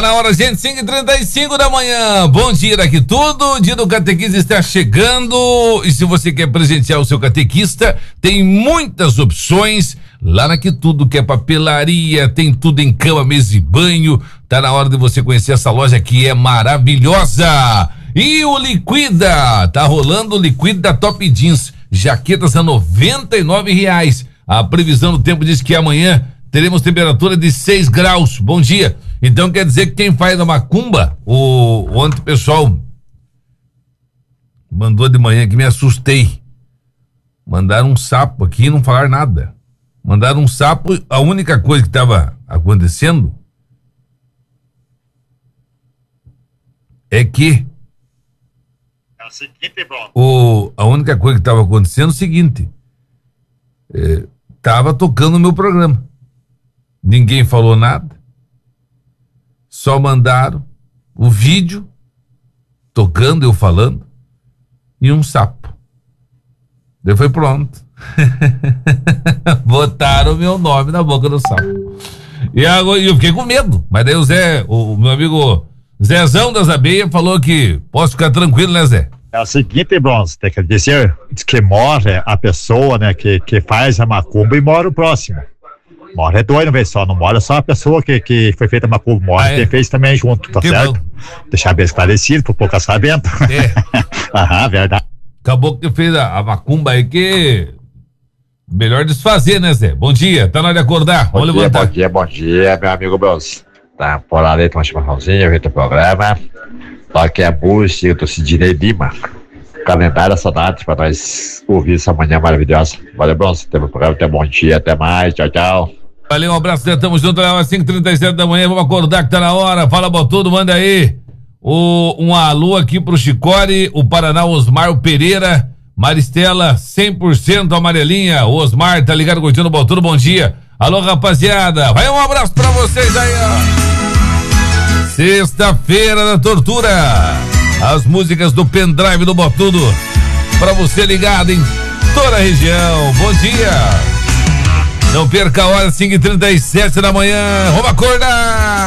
na hora, gente, 5h35 da manhã. Bom dia, aqui tudo. O dia do catequista está chegando. E se você quer presentear o seu catequista, tem muitas opções. Lá na Que Tudo, que é papelaria, tem tudo em cama, mesa e banho. Tá na hora de você conhecer essa loja que é maravilhosa. E o Liquida, tá rolando o Liquida Top Jeans. Jaquetas a R$99. A previsão do tempo diz que amanhã teremos temperatura de 6 graus. Bom dia. Então quer dizer que quem faz a macumba, ontem o pessoal mandou de manhã que me assustei. Mandaram um sapo aqui e não falaram nada. Mandaram um sapo, a única coisa que estava acontecendo é que a única coisa que estava acontecendo é o seguinte, estava tocando o meu programa. Ninguém falou nada. Só mandaram o vídeo tocando, eu falando, e um sapo. Daí foi pronto. Botaram o meu nome na boca do sapo. E agora, eu fiquei com medo. Mas daí o meu amigo Zezão das Abelhas falou que posso ficar tranquilo, né, Zé? É o seguinte, Bronze, tem que dizer que morre a pessoa, né, que faz a macumba e mora o próximo. Morre é dois, não só, não mora só a pessoa que foi feita a macumba, morre quem fez também junto, tá certo? Bom. Deixar bem esclarecido, por pouco sabendo. Aham, verdade. Acabou que fez a macumba aí que melhor desfazer, né, Zé? Bom dia, tá na hora de acordar, vamos levantar. Bom dia, meu amigo Bronze. Tá por ali, toma uma chimarrãozinha, vem teu programa. Toque a música do Sidney Lima. Calendário saudades pra nós ouvir essa manhã maravilhosa. Valeu, Bronze, teve o programa, até bom dia, até mais, tchau, tchau. Valeu, um abraço, Zé, tamo junto, às 5h37 da manhã, vamos acordar que tá na hora, fala Botudo, manda aí. Um alô aqui pro Chicore, o Paraná, Osmar Pereira, Maristela, 100% amarelinha, o Osmar, tá ligado, curtindo o Botudo, bom dia. Alô, rapaziada, vai um abraço pra vocês aí, ó. Sexta-feira da tortura. As músicas do pendrive do Botudo pra você ligado em toda a região. Bom dia. Não perca a hora, 5h37 da manhã. Vamos acordar.